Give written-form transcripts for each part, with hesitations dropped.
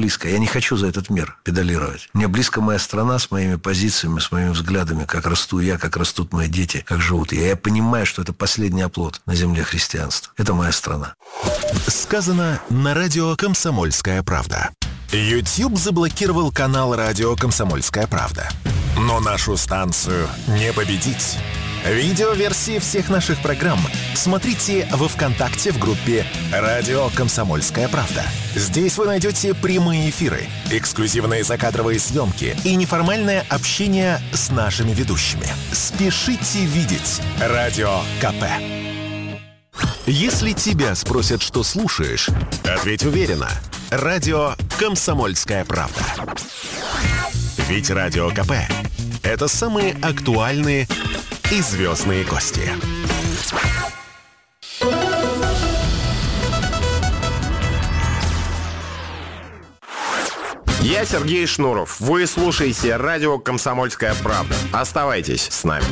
близко. Я не хочу за этот мир педалировать. Мне близко моя страна с моими позициями, с моими взглядами, как расту я, как растут мои дети, как живут я. Я понимаю, что это последний оплот на земле христианства. Это моя страна. Сказано на радио «Комсомольская правда». YouTube заблокировал канал радио «Комсомольская правда». Но нашу станцию не победить. Видеоверсии всех наших программ смотрите во ВКонтакте в группе «Радио Комсомольская правда». Здесь вы найдете прямые эфиры, эксклюзивные закадровые съемки и неформальное общение с нашими ведущими. Спешите видеть Радио КП. Если тебя спросят, что слушаешь, ответь уверенно. Радио «Комсомольская правда». Ведь Радио КП – это самые актуальные и звездные гости. Я Сергей Шнуров. Вы слушаете радио «Комсомольская правда». Оставайтесь с нами.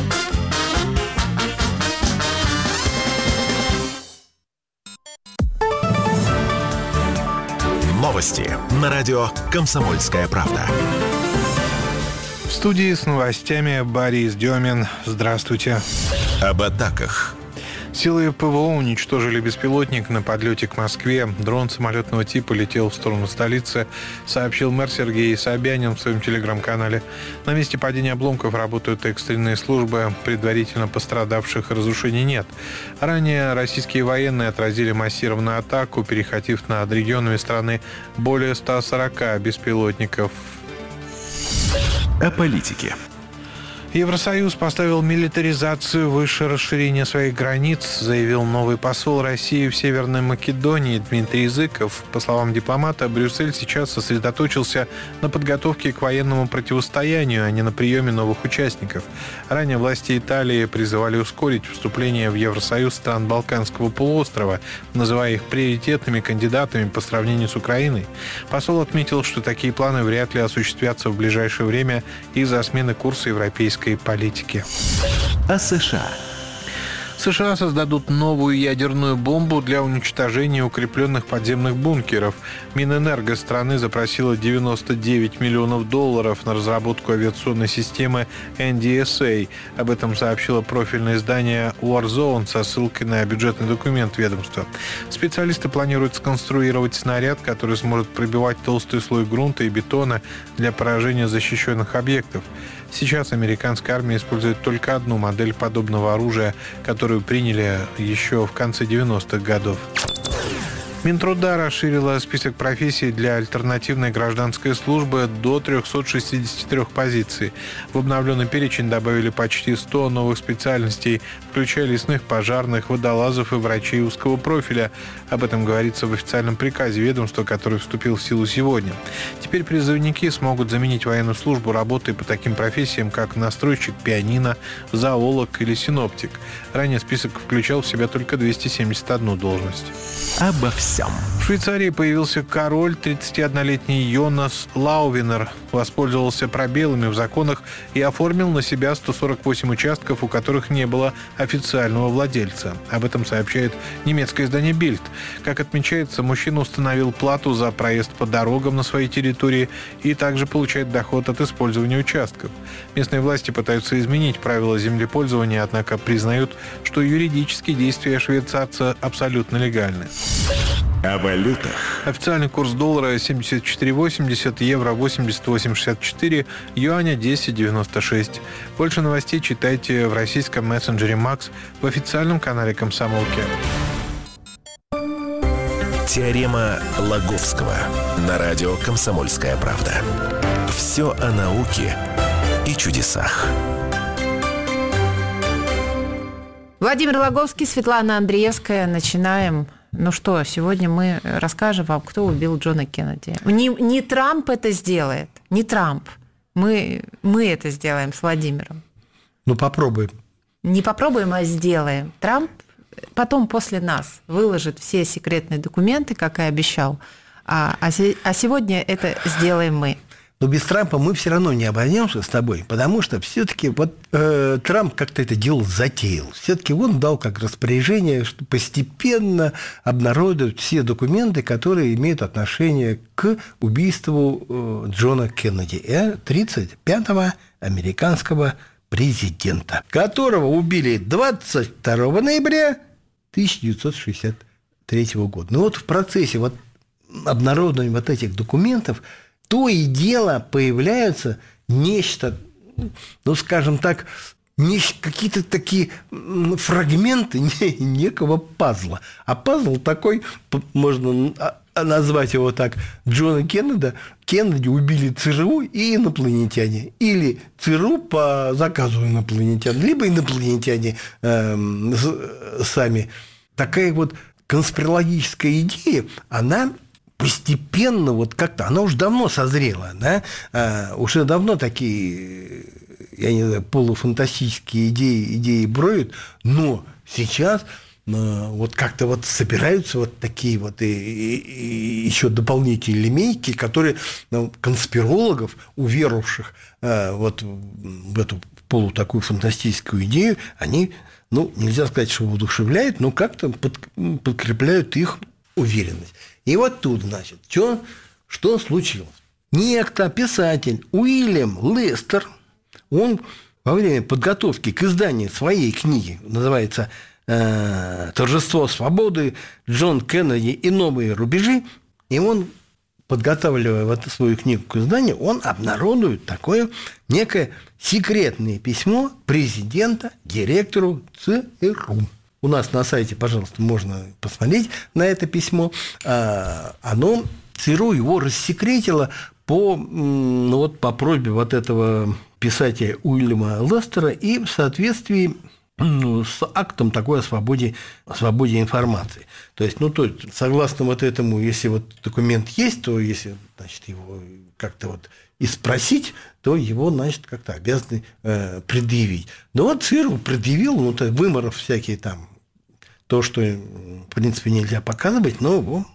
Новости на радио «Комсомольская правда». В студии с новостями Борис Демин. Здравствуйте. Об атаках. Силы ПВО уничтожили беспилотник на подлете к Москве. Дрон самолетного типа летел в сторону столицы, сообщил мэр Сергей Собянин в своем телеграм-канале. На месте падения обломков работают экстренные службы. Предварительно пострадавших и разрушений нет. Ранее российские военные отразили массированную атаку, перехватив над регионами страны более 140 беспилотников. О политике. Евросоюз поставил милитаризацию выше расширения своих границ, заявил новый посол России в Северной Македонии Дмитрий Языков. По словам дипломата, Брюссель сейчас сосредоточился на подготовке к военному противостоянию, а не на приеме новых участников. Ранее власти Италии призывали ускорить вступление в Евросоюз стран Балканского полуострова, называя их приоритетными кандидатами по сравнению с Украиной. Посол отметил, что такие планы вряд ли осуществятся в ближайшее время из-за смены курса европейской политики. О США. США создадут новую ядерную бомбу для уничтожения укрепленных подземных бункеров. Минэнерго страны запросила $99 миллионов на разработку авиационной системы NDSA. Об этом сообщило профильное издание Warzone со ссылкой на бюджетный документ ведомства. Специалисты планируют сконструировать снаряд, который сможет пробивать толстый слой грунта и бетона для поражения защищенных объектов. Сейчас американская армия использует только одну модель подобного оружия, которую приняли еще в конце 90-х годов. Минтруда расширила список профессий для альтернативной гражданской службы до 363 позиций. В обновленный перечень добавили почти 100 новых специальностей, включая лесных, пожарных, водолазов и врачей узкого профиля. Об этом говорится в официальном приказе ведомства, который вступил в силу сегодня. Теперь призывники смогут заменить военную службу работой по таким профессиям, как настройщик пианино, зоолог или синоптик. Ранее список включал в себя только 271 должность. Обо всем. В Швейцарии появился король. 31-летний Йонас Лаувенер воспользовался пробелами в законах и оформил на себя 148 участков, у которых не было официального владельца. Об этом сообщает немецкое издание Bild. Как отмечается, мужчина установил плату за проезд по дорогам на своей территории и также получает доход от использования участков. Местные власти пытаются изменить правила землепользования, однако признают, что юридические действия швейцарца абсолютно легальны. О валютах. Официальный курс доллара 74,80, евро 88,64, юаня 10,96. Больше новостей читайте в российском мессенджере Макс, в официальном канале Комсомолки. Теорема Лаговского на радио «Комсомольская правда». Все о науке и чудесах. Владимир Лаговский, Светлана Андреевская. Начинаем. Ну что, сегодня мы расскажем вам, кто убил Джона Кеннеди. Не Трамп это сделает, не Трамп. Мы это сделаем с Владимиром. Ну, попробуем. Не попробуем, а сделаем. Трамп потом после нас выложит все секретные документы, как и обещал. А сегодня это сделаем мы. Но без Трампа мы все равно не обойдемся с тобой, потому что все-таки вот Трамп как-то это дело затеял. Все-таки он дал как распоряжение, что постепенно обнародуют все документы, которые имеют отношение к убийству Джона Кеннеди, 35-го американского президента, которого убили 22 ноября 1963 года. Ну вот в процессе вот обнародования вот этих документов то и дело появляются нечто, ну, скажем так, какие-то такие фрагменты некого пазла. А пазл такой, можно назвать его так, Джона Кеннеди убили ЦРУ и инопланетяне. Или ЦРУ по заказу инопланетян, либо инопланетяне сами. Такая вот конспирологическая идея, она постепенно вот как-то, она уже давно созрела, да, уже давно такие, я не знаю, полуфантастические идеи броют, но сейчас вот как-то вот собираются вот такие вот и еще дополнительные линейки, которые конспирологов, уверовавших вот в эту такую фантастическую идею, они, ну, нельзя сказать, что воодушевляют, но как-то подкрепляют их уверенность. И вот тут, значит, что случилось? Некто, писатель Уильям Лестер, он во время подготовки к изданию своей книги, называется «Торжество свободы. Джон Кеннеди и новые рубежи», и он, подготавливая вот свою книгу к изданию, он обнародует такое некое секретное письмо президента директору ЦРУ. У нас на сайте, пожалуйста, можно посмотреть на это письмо. Оно, ЦРУ его рассекретило по просьбе вот этого писателя Уильяма Лестера и в соответствии с актом такой о свободе информации. То есть, согласно вот этому, если вот документ есть, то если, значит, его как-то вот и спросить, то его, значит, как-то обязаны предъявить. Но вот ЦРУ предъявил, выморов всякие там, то, что, в принципе, нельзя показывать, но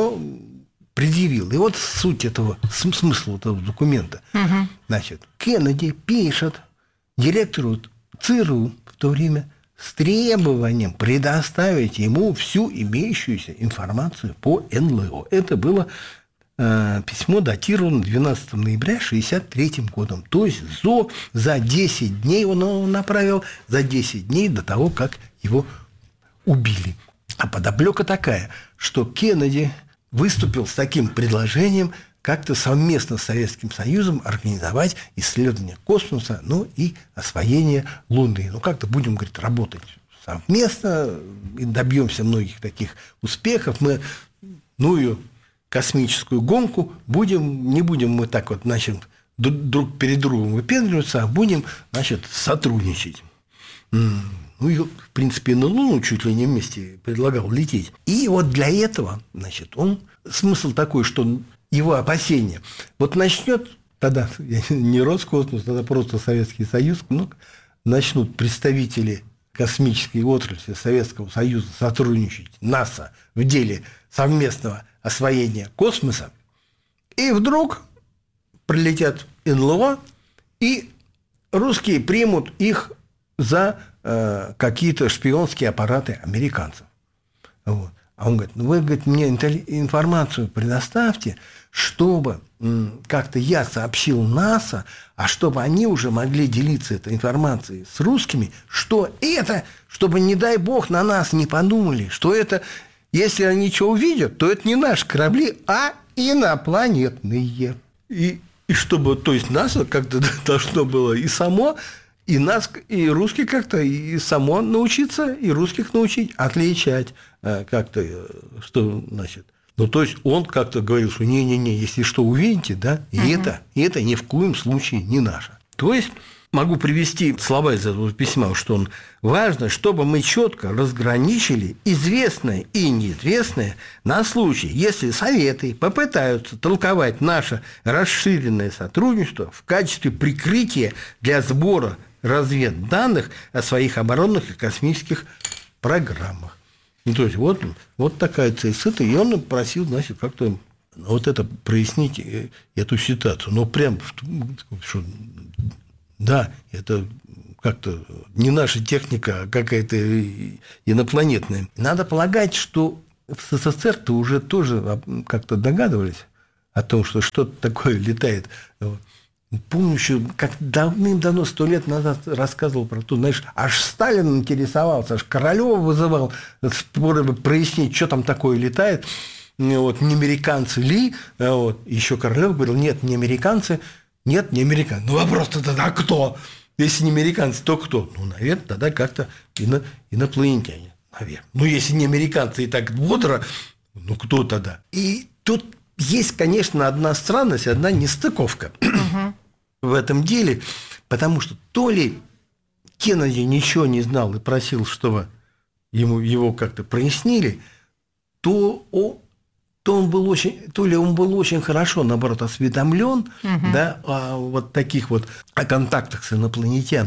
предъявил. И вот суть этого, смысл этого документа. Угу. Значит, Кеннеди пишет директору ЦРУ в то время с требованием предоставить ему всю имеющуюся информацию по НЛО. Это было письмо датировано 12 ноября 1963 годом. То есть за 10 дней он его направил, за 10 дней до того, как его убили. А подоплека такая, что Кеннеди выступил с таким предложением как-то совместно с Советским Союзом организовать исследование космоса, и освоение Луны. Как-то будем, говорит, работать совместно и добьемся многих таких успехов. Мы космическую гонку не будем мы так вот, значит, друг перед другом выпендриваться, а будем, значит, сотрудничать. И, в принципе, на Луну чуть ли не вместе предлагал лететь. И вот для этого, значит, смысл такой, что его опасения. Вот начнет тогда не Роскосмос, тогда просто Советский Союз, начнут представители космической отрасли Советского Союза сотрудничать, НАСА, в деле совместного освоения космоса, и вдруг прилетят НЛО, и русские примут их за какие-то шпионские аппараты американцев. Вот. А он говорит, вы, говорит, мне информацию предоставьте, чтобы как-то я сообщил НАСА, а чтобы они уже могли делиться этой информацией с русскими, чтобы, не дай бог, на нас не подумали, что это, если они что увидят, то это не наши корабли, а инопланетные. И чтобы, то есть, НАСА как-то должно было и само, и нас, и русских как-то, и само научиться, и русских научить отличать как-то, что, значит. То есть, он как-то говорил, что не-не-не, если что увидите, да, и это ни в коем случае не наше. То есть, могу привести слова из этого письма, что важно, чтобы мы четко разграничили известное и неизвестное на случай, если Советы попытаются толковать наше расширенное сотрудничество в качестве прикрытия для сбора разведданных о своих оборонных и космических программах. То есть, вот такая цель. И он просил, значит, как-то вот это прояснить эту ситуацию. Ну, прям, что да, это как-то не наша техника, а какая-то инопланетная. Надо полагать, что в СССР-то уже тоже как-то догадывались о том, что что-то такое летает. Помню еще, как давным-давно, 100 лет назад рассказывал про то, знаешь, аж Сталин интересовался, аж Королёва вызывал прояснить, что там такое летает. Вот, не американцы ли? Вот. Еще Королёв говорил, нет, не американцы. Нет, не американцы. Ну, вопрос-то тогда кто? Если не американцы, то кто? Ну, наверное, тогда как-то инопланетяне. Наверное. Ну, если не американцы и так бодро, ну, кто тогда? И тут есть, конечно, одна странность, одна нестыковка в этом деле, потому что то ли Кеннеди ничего не знал и просил, чтобы его как-то прояснили, то он был очень хорошо, наоборот, осведомлен, да, о вот таких вот о контактах с инопланетянами,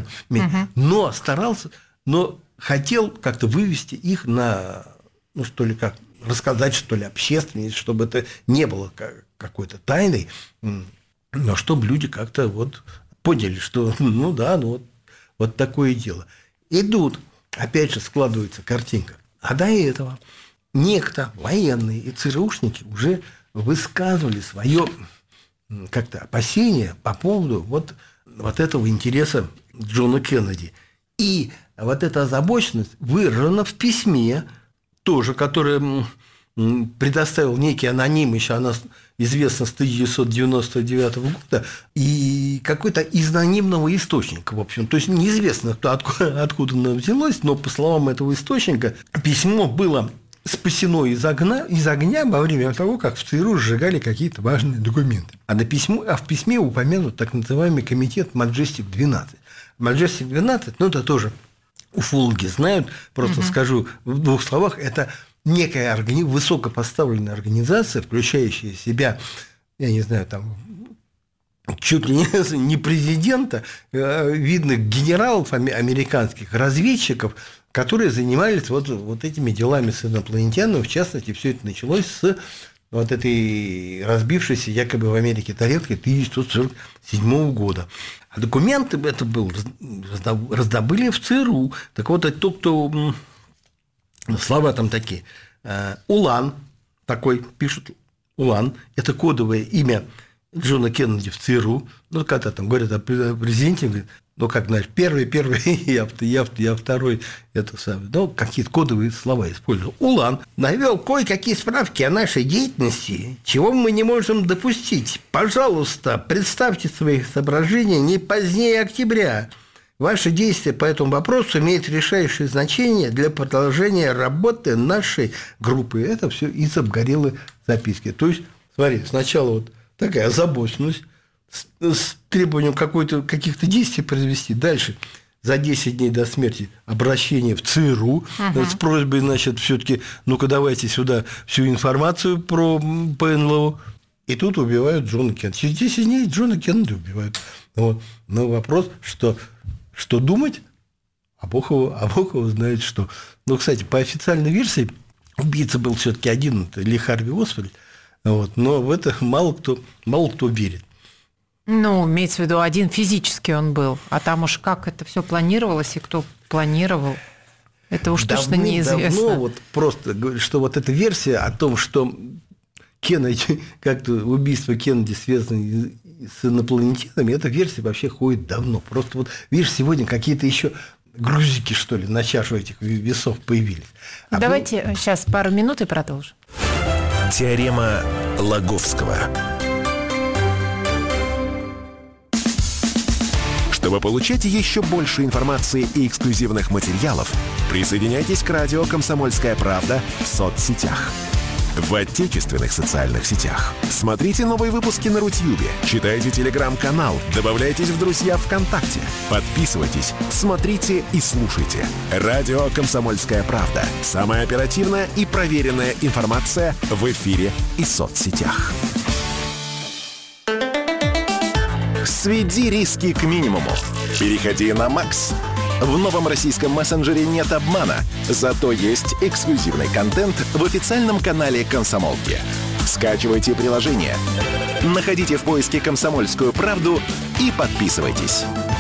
но хотел как-то вывести их на, ну, что ли, как рассказать, что ли, общественность, чтобы это не было какой-то тайной, но чтобы люди как-то вот поняли, что, ну да, ну вот такое дело. Идут, опять же, складывается картинка. А до этого некто, военные и ЦРУшники уже высказывали свое как-то опасение по поводу вот этого интереса Джона Кеннеди. И вот эта озабоченность выражена в письме, тоже, которое предоставил некий аноним, еще она известна с 1999 года, и какой-то из анонимного источника, в общем. То есть неизвестно, откуда оно взялось, но по словам этого источника, письмо было спасено из огня во время того, как в ЦРУ сжигали какие-то важные документы. А в письме упомянут так называемый комитет Маджестик-12. Маджестик-12, ну, это тоже уфологи знают, просто скажу в двух словах, это некая высокопоставленная организация, включающая в себя, я не знаю, там, чуть ли не президента, видных генералов американских, разведчиков, которые занимались вот этими делами с инопланетянами. В частности, все это началось с вот этой разбившейся якобы в Америке тарелки 1947 года. А документы это раздобыли в ЦРУ. Так вот, это тот, кто... Слова там такие. Улан, такой пишут, Улан, это кодовое имя Джона Кеннеди в ЦРУ. Ну, когда там говорят о президенте, говорят, ну, как, знаешь, первый, я второй, это самое. Ну, какие-то кодовые слова использовал. Улан навел кое-какие справки о нашей деятельности, чего мы не можем допустить. Пожалуйста, представьте свои соображения не позднее октября. Ваши действия по этому вопросу имеют решающее значение для продолжения работы нашей группы. Это все из обгорелой записки. То есть, смотри, сначала вот такая озабоченность с требованием каких-то действий произвести. Дальше, за 10 дней до смерти, обращение в ЦРУ с просьбой, значит, все-таки, ну-ка, давайте сюда всю информацию про ПНЛО. И тут убивают Джона Кеннеди. Через 10 дней Джона Кеннеди убивают. Вот. Но вопрос, что думать, а Бог его знает что. Ну, кстати, по официальной версии убийца был все-таки один, это Ли Харви Освальд, вот, но в это мало кто верит. Ну, имеется в виду, один физически он был, а там уж как это все планировалось и кто планировал, это уж точно неизвестно. Давно вот просто говорю, что вот эта версия о том, что Кеннеди, как-то убийство Кеннеди связано с инопланетянами, эта версия вообще ходит давно. Просто вот, видишь, сегодня какие-то еще грузики, что ли, на чашу этих весов появились. Давайте сейчас пару минут и продолжим. Теорема Лаговского. Чтобы получать еще больше информации и эксклюзивных материалов, присоединяйтесь к радио «Комсомольская правда» в соцсетях. В отечественных социальных сетях. Смотрите новые выпуски на Рутьюбе, читайте телеграм-канал, добавляйтесь в друзья ВКонтакте, подписывайтесь, смотрите и слушайте. Радио «Комсомольская правда». Самая оперативная и проверенная информация в эфире и соцсетях. Сведи риски к минимуму. Переходи на Макс. В новом российском мессенджере нет обмана, зато есть эксклюзивный контент в официальном канале «Комсомолки». Скачивайте приложение. Находите в поиске «Комсомольскую правду» и подписывайтесь.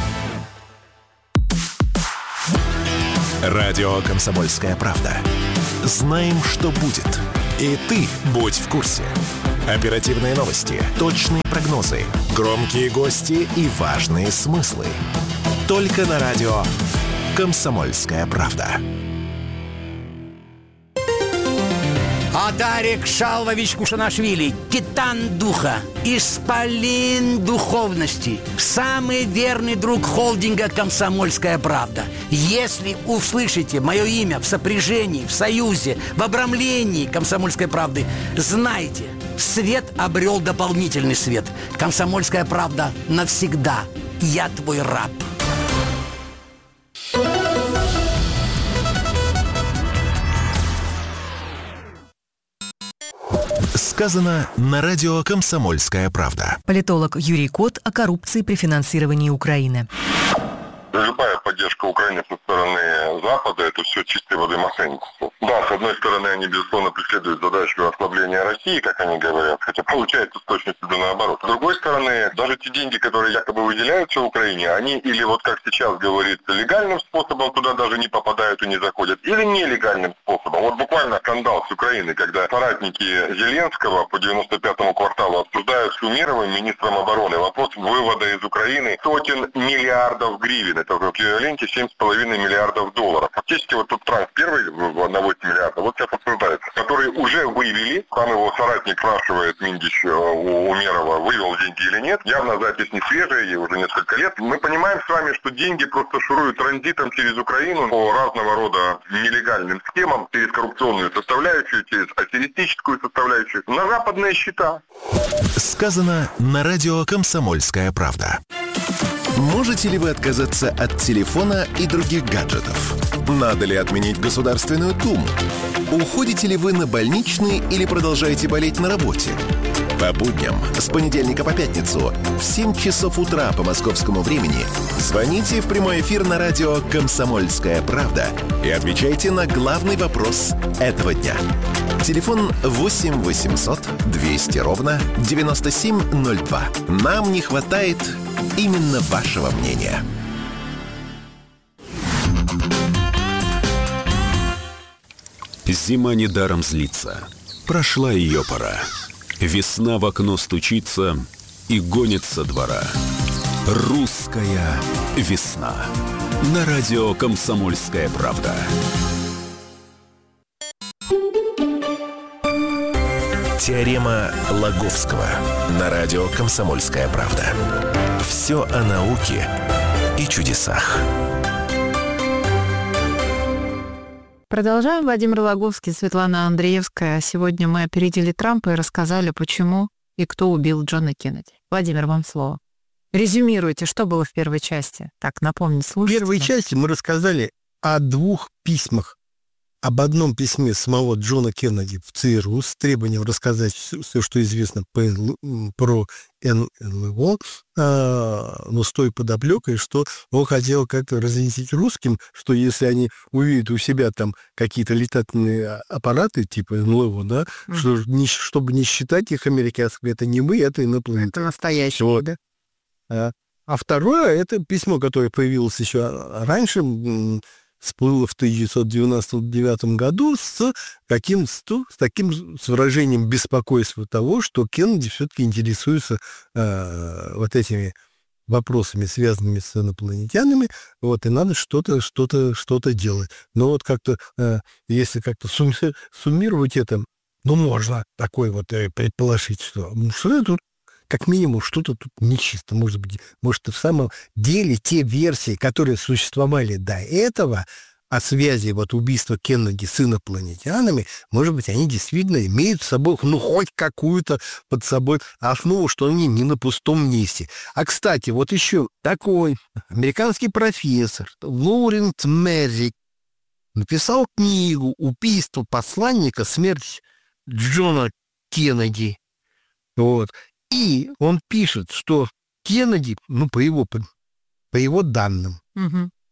Радио «Комсомольская правда». Знаем, что будет. И ты будь в курсе. Оперативные новости, точные прогнозы, громкие гости и важные смыслы. Только на радио «Комсомольская правда». Адарик Шалвович Кушанашвили, титан духа, исполин духовности, самый верный друг холдинга «Комсомольская правда». Если услышите мое имя в сопряжении, в союзе, в обрамлении «Комсомольской правды», знайте, свет обрел дополнительный свет. «Комсомольская правда» навсегда. Я твой раб. Сказано на радио «Комсомольская правда». Политолог Юрий Кот о коррупции при финансировании Украины. Любая поддержка Украины со стороны Запада – это все чистой воды мошенничество. Да, с одной стороны, они, безусловно, преследуют задачу ослабления России, как они говорят, хотя получается с точностью да наоборот. С другой стороны, даже те деньги, которые якобы выделяются Украине, они или вот как сейчас говорится, легальным способом туда даже не попадают и не заходят, или нелегальным способом. Вот буквально скандал с Украиной, когда соратники Зеленского по 95-му кварталу обсуждают с Умеровым, министром обороны, вопрос вывода из Украины сотен миллиардов гривен. Это в эквиваленте 7,5 миллиардов долларов. Фактически вот тут транш первый на 8 миллиардов, вот сейчас обсуждается, который уже вывели. Там его соратник спрашивает, Миндич у Умерова, вывел деньги или нет. Явно запись не свежая, ей уже несколько лет. Мы понимаем с вами, что деньги просто шуруют транзитом через Украину по разного рода нелегальным схемам, через коррупционную составляющую, через аферистическую составляющую, на западные счета. Сказано на радио «Комсомольская правда». Можете ли вы отказаться от телефона и других гаджетов? Надо ли отменить Государственную Думу? Уходите ли вы на больничный или продолжаете болеть на работе? По будням с понедельника по пятницу в 7 часов утра по московскому времени звоните в прямой эфир на радио «Комсомольская правда» и отвечайте на главный вопрос этого дня. Телефон 8 800 200 ровно 9702. Нам не хватает именно вашего мнения. Зима недаром злится. Прошла ее пора. Весна в окно стучится и гонит со двора. Русская весна. На радио «Комсомольская правда». Теорема Лаговского на радио «Комсомольская правда». Все о науке и чудесах. Продолжаем. Владимир Лаговский, Светлана Андреевская. Сегодня мы опередили Трампа и рассказали, почему и кто убил Джона Кеннеди. Владимир, вам слово. Резюмируйте, что было в первой части. Так, напомню слушателям. В первой части мы рассказали о 2 письмах. Об одном письме самого Джона Кеннеди в ЦРУ с требованием рассказать все, что известно про НЛО, но с той подоплекой, что он хотел как-то разъяснить русским, что если они увидят у себя там какие-то летательные аппараты типа НЛО, да, что, чтобы не считать их американскими, это не мы, это инопланетяне. Это настоящее, вот. Да? А второе, это письмо, которое появилось еще раньше, всплыло в 1999 году с выражением беспокойства того, что Кеннеди все-таки интересуется вот этими вопросами, связанными с инопланетянами, вот, и надо что-то делать. Но вот как-то, если как-то суммировать это, ну, можно такое вот предположить, что тут как минимум что-то тут нечисто. Может в самом деле те версии, которые существовали до этого о связи вот убийства Кеннеди с инопланетянами, может быть, они действительно имеют с собой, ну, хоть какую-то под собой основу, что они не на пустом месте. А, кстати, вот еще такой американский профессор Лоуренс Меррик написал книгу «Убийство посланника. Смерть Джона Кеннеди». Вот. И он пишет, что Кеннеди, ну, по его данным,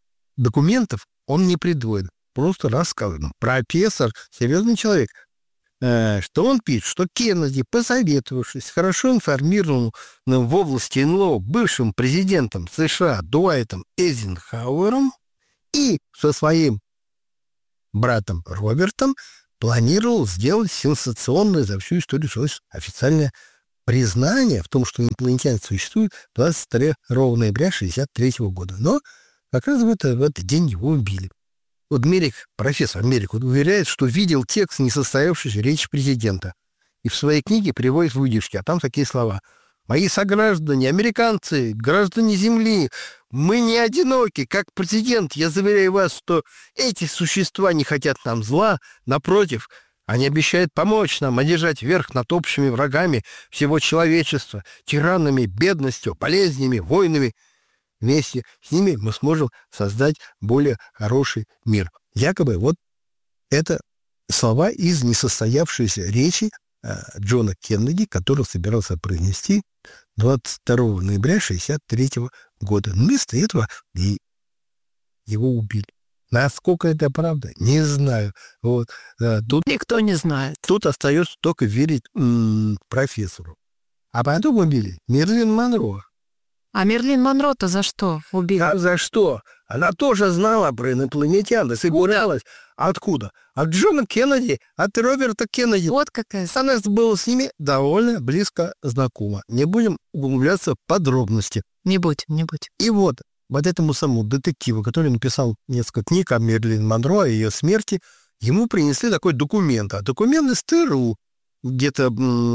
документов он не приводит. Просто рассказано. Профессор, серьезный человек. что он пишет, что Кеннеди, посоветовавшись с хорошо информированным в области НЛО бывшим президентом США Дуайтом Эйзенхауэром и со своим братом Робертом, планировал сделать сенсационное за всю историю официальное признание в том, что инопланетяне существуют 22 ноября 1963 года. Но как раз в этот день его убили. Вот профессор Мерик уверяет, что видел текст несостоявшейся речи президента. И в своей книге приводит выдержки, а там такие слова. «Мои сограждане, американцы, граждане Земли, мы не одиноки. Как президент, я заверяю вас, что эти существа не хотят нам зла. Напротив, они обещают помочь нам одержать верх над общими врагами всего человечества, тиранами, бедностью, болезнями, войнами. Вместе с ними мы сможем создать более хороший мир». Якобы вот это слова из несостоявшейся речи Джона Кеннеди, который собирался произнести 22 ноября 1963 года. Вместо этого его убили. Насколько это правда, не знаю. Вот. Тут никто не знает. Тут остается только верить профессору. А потом убили Мерлин Монро. А Мерлин Монро-то за что убили? А за что? Она тоже знала про инопланетян, да собиралась. Откуда? От Джона Кеннеди, от Роберта Кеннеди. Вот какая. Она была с ними довольно близко знакома. Не будем углубляться в подробности. Не будь. И вот этому самому детективу, который написал несколько книг о Мерлин Монро, о ее смерти, ему принесли такой документ. А документ из ТРУ где-то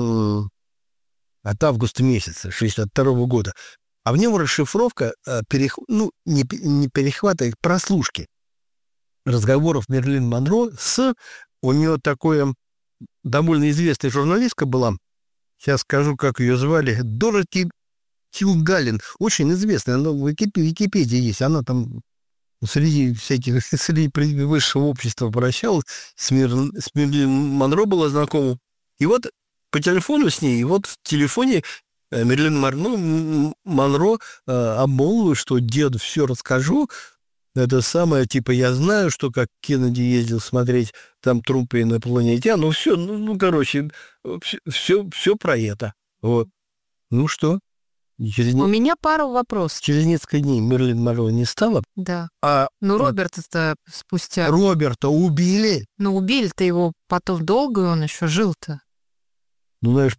от августа месяца 1962 года. А в нем расшифровка, не перехвата, а прослушки разговоров Мерлин Монро у нее такое довольно известная журналистка была, сейчас скажу, как ее звали, Дороти Тилгалин, очень известная, она в Википедии есть, она там среди высшего общества обращалась, с Мерлин Монро была знакома. И вот по телефону с ней, и вот в телефоне Мерлин Монро обмолвила, что дед все расскажу. Это самое, типа, я знаю, что как Кеннеди ездил смотреть там трупы инопланетян. Ну, все, все про это. Вот. Ну что? У меня пару вопросов. Через несколько дней Мерлин Монро не стало. Да. Роберта-то спустя... Роберта убили. Ну, убили-то его потом долго, и он еще жил-то. Ну, знаешь,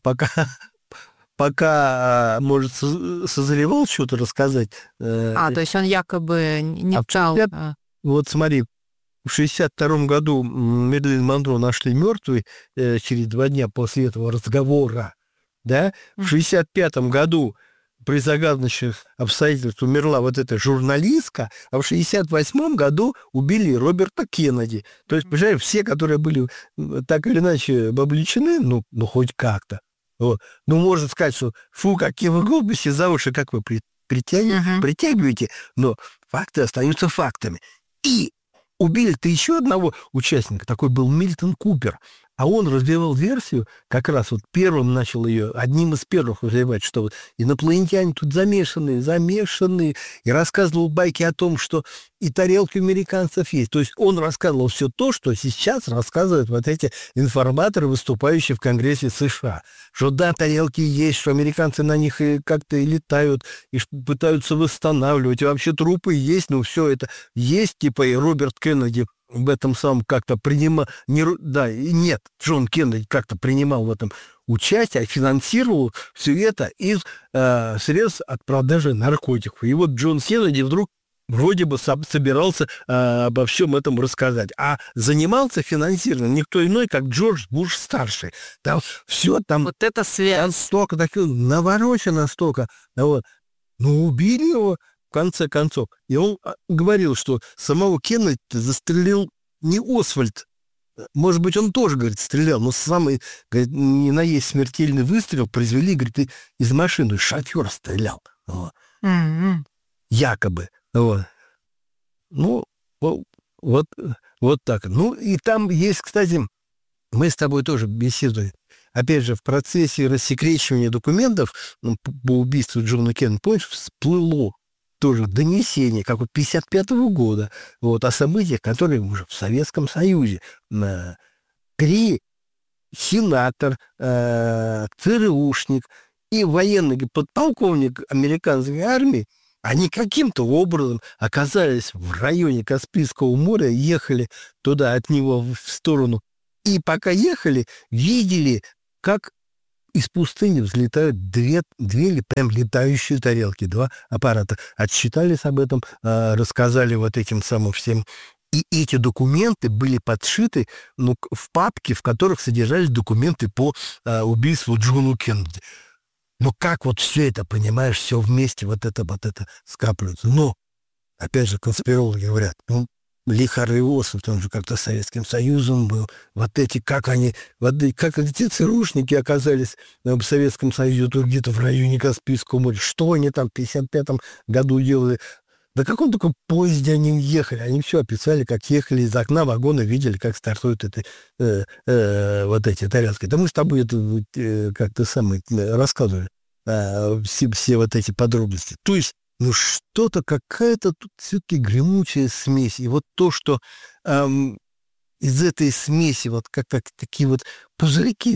пока, может, созревал что-то рассказать. То есть он якобы не стал... Вот смотри, в 1962 году Мерлин Монро нашли мертвой через 2 дня после этого разговора. Да? В 1965 году при загадочных обстоятельствах умерла вот эта журналистка, а в 1968 году убили Роберта Кеннеди. То есть, понимаешь, все, которые были так или иначе вовлечены, ну хоть как-то. Вот. Ну, можно сказать, что фу, какие вы глупости за уши, как вы притягиваете, но факты остаются фактами. И убили-то еще одного участника, такой был Мильтон Купер, а он развивал версию, как раз вот первым начал ее, одним из первых развивать, что вот инопланетяне тут замешаны, и рассказывал байки о том, что и тарелки у американцев есть. То есть он рассказывал все то, что сейчас рассказывают вот эти информаторы, выступающие в Конгрессе США. Что да, тарелки есть, что американцы на них и как-то и летают, и пытаются восстанавливать, и вообще трупы есть, ну все это есть, типа и Роберт Кеннеди в этом самом как-то принимал... Джон Кеннеди как-то принимал в этом участие, финансировал все это из средств от продажи наркотиков. И вот Джон Кеннеди вдруг вроде бы собирался обо всем этом рассказать. А занимался финансированием никто иной, как Джордж Буш-старший. Там все там... Вот это связь. Там столько таких наворочено столько. Вот. Ну, убили его в конце концов. И он говорил, что самого Кеннеди застрелил не Освальд. Может быть, он тоже, говорит, стрелял, но самый, говорит, не наесть смертельный выстрел произвели, говорит, из машины. Шофер стрелял. Вот. Якобы. Вот. Ну, вот так. Ну, и там есть, кстати, мы с тобой тоже беседуем. Опять же, в процессе рассекречивания документов по убийству Джона Кеннеди, помнишь, всплыло тоже донесение, как вот 1955 года, вот, о событиях, которые уже в Советском Союзе при сенатор, ЦРУшник и военный подполковник американской армии, они каким-то образом оказались в районе Каспийского моря, ехали туда от него в сторону. И пока ехали, видели, как из пустыни взлетают две или прям летающие тарелки, 2 аппарата. Отчитались об этом, рассказали вот этим самым всем. И эти документы были подшиты в папке, в которых содержались документы по убийству Джона Кеннеди. Но как вот все это, понимаешь, все вместе вот это скапливается. Но, опять же, конспирологи говорят, Ли Харви Освальд, он же как-то Советским Союзом был. Вот эти, как эти ЦРУшники оказались в Советском Союзе, где-то в районе Каспийского моря. Что они там в 1955 году делали? На каком только поезде они ехали? Они все описали, как ехали из окна вагона, видели, как стартуют вот эти тарелки. Да мы с тобой это как-то рассказывали все вот эти подробности. То есть, что-то, какая-то тут все-таки гремучая смесь. И вот то, что из этой смеси вот как такие вот пузырьки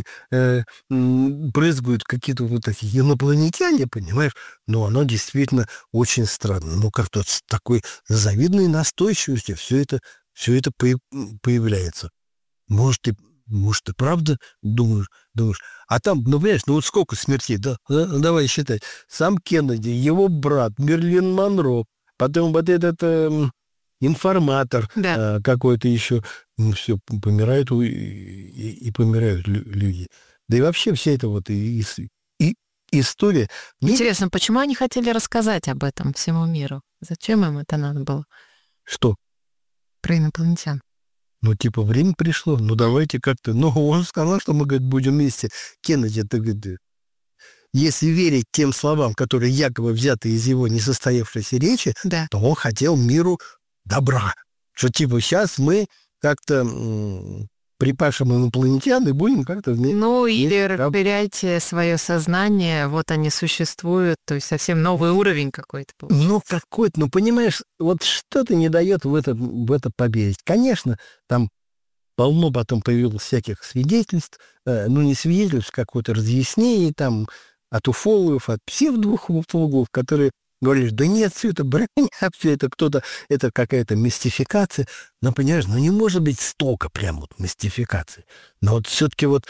брызгают какие-то вот такие инопланетяне, понимаешь? Но оно действительно очень странно. Как-то с такой завидной настойчивостью все это появляется. Может, и правда думаешь. А там, понимаешь, вот сколько смертей, да? Давай считать. Сам Кеннеди, его брат, Мерлин Монро, потом вот этот информатор какой-то еще. Все, помирают и помирают люди. Да и вообще вся эта вот история... Интересно, почему они хотели рассказать об этом всему миру? Зачем им это надо было? Что? Про инопланетян. Время пришло. Давайте как-то... Он сказал, что мы, говорит, будем вместе. Кеннеди, это, говорит, если верить тем словам, которые якобы взяты из его несостоявшейся речи, то он хотел миру добра. Что, сейчас мы как-то припашем инопланетян и будем как-то... или расширяйте свое сознание, вот они существуют, то есть совсем новый уровень какой-то. Какой-то, понимаешь, вот что-то не дает в это поверить. Конечно, там полно потом появилось всяких свидетельств, не свидетельств, какое-то разъяснение там от уфологов, от псевдоуфологов, которые говоришь, да нет, все это брань, все это это какая-то мистификация. Но, понимаешь, не может быть столько прям вот мистификации. Но вот все-таки вот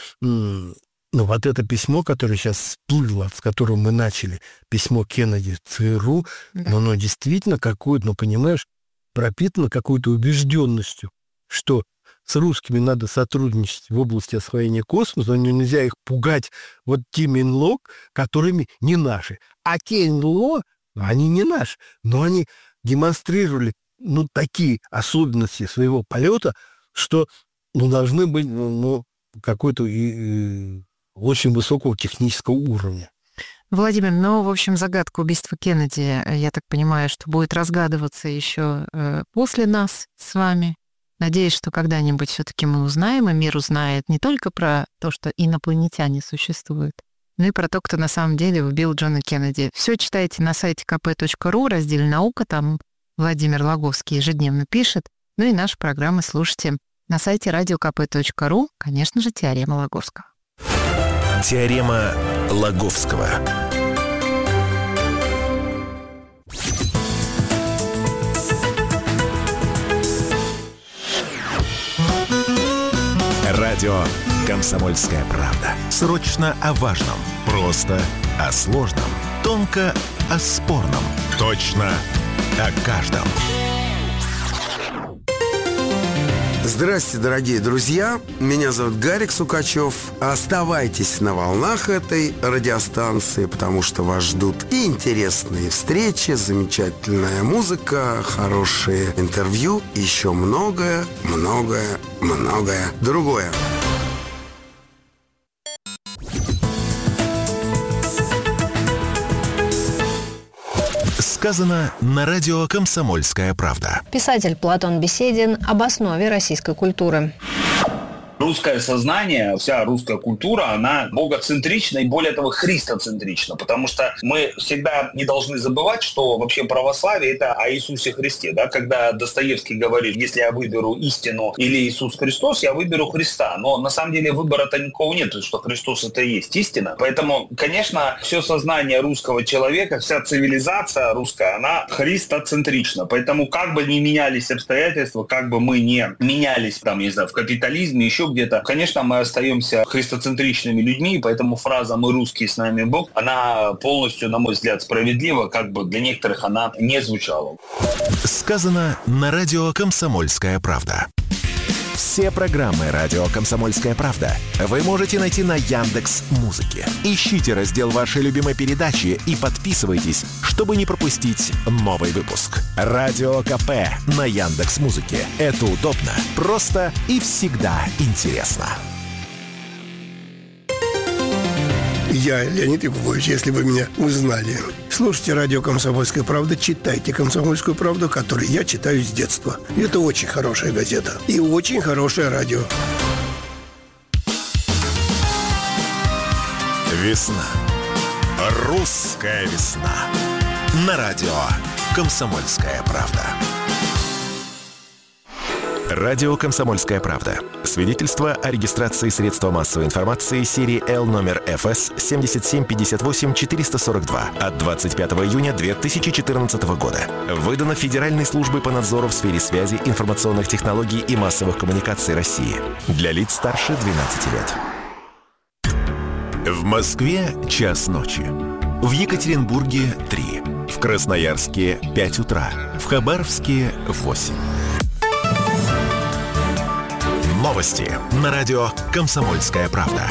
это письмо, которое сейчас всплыло, с которого мы начали, письмо Кеннеди ЦРУ, оно действительно какое-то, понимаешь, пропитано какой-то убежденностью, что с русскими надо сотрудничать в области освоения космоса, но нельзя их пугать вот теми НЛО, которыми не наши. А те НЛО, они не наши, но они демонстрировали такие особенности своего полета, что должны быть какой-то очень высокого технического уровня. Владимир, в общем, загадка убийства Кеннеди, я так понимаю, что будет разгадываться еще после нас с вами. Надеюсь, что когда-нибудь все-таки мы узнаем, и мир узнает не только про то, что инопланетяне существуют, но и про то, кто на самом деле убил Джона Кеннеди. Все читайте на сайте kp.ru, разделе «Наука», там Владимир Логовский ежедневно пишет. И наши программы слушайте на сайте radiokp.ru, конечно же, «Теорема Лаговского». Теорема Лаговского. Радио «Комсомольская правда». Срочно о важном. Просто о сложном. Тонко о спорном. Точно о каждом. Здравствуйте, дорогие друзья. Меня зовут Гарик Сукачев. Оставайтесь на волнах этой радиостанции, потому что вас ждут и интересные встречи, замечательная музыка, хорошие интервью, и еще многое другое. Сказано на радио «Комсомольская правда». Писатель Платон Беседин об основе российской культуры. Русское сознание, вся русская культура, она богоцентрична и, более того, христоцентрична, потому что мы всегда не должны забывать, что вообще православие – это о Иисусе Христе. Да? Когда Достоевский говорит, если я выберу истину или Иисус Христос, я выберу Христа. Но на самом деле выбора-то никакого нет, что Христос – это и есть истина. Поэтому, конечно, все сознание русского человека, вся цивилизация русская, она христоцентрична. Поэтому как бы ни менялись обстоятельства, как бы мы не менялись, там, не знаю, в капитализме, еще где-то, конечно, мы остаемся христоцентричными людьми, поэтому фраза «мы русские, с нами Бог», она полностью, на мой взгляд, справедлива, как бы для некоторых она не звучала. Сказано на радио «Комсомольская правда». Все программы «Радио Комсомольская правда» вы можете найти на Яндекс.Музыке. Ищите раздел вашей любимой передачи и подписывайтесь, чтобы не пропустить новый выпуск. Радио КП на Яндекс.Музыке. Это удобно, просто и всегда интересно. Я Леонид Якубович, если вы меня узнали. Слушайте радио «Комсомольская правда», читайте «Комсомольскую правду», которую я читаю с детства. Это очень хорошая газета и очень хорошее радио. Весна. Русская весна. На радио «Комсомольская правда». Радио «Комсомольская правда». Свидетельство о регистрации средства массовой информации серии L номер ФС 7758-442 от 25 июня 2014 года. Выдано Федеральной службой по надзору в сфере связи, информационных технологий и массовых коммуникаций России. Для лиц старше 12 лет. В Москве час ночи. В Екатеринбурге 3. В Красноярске 5 утра. В Хабаровске 8. Новости на радио «Комсомольская правда».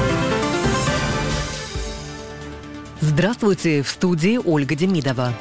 Здравствуйте, в студии Ольга Демидова.